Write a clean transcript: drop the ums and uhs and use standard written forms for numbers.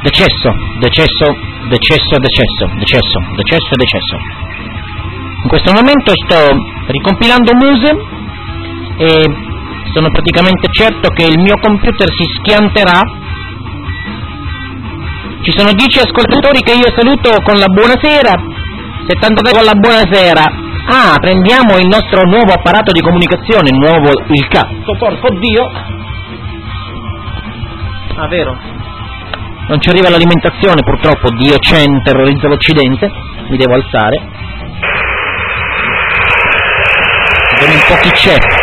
Decesso. In questo momento sto ricompilando muse e sono praticamente certo che il mio computer si schianterà. Ci sono 10 ascoltatori che io saluto con la buonasera, 73 con la buonasera. Ah, prendiamo il nostro nuovo apparato di comunicazione, il cazzo, porco Dio. Ah, vero? Non ci arriva l'alimentazione, purtroppo. Dio Cen terrorizza l'Occidente. Mi devo alzare. Vediamo un po' chi c'è.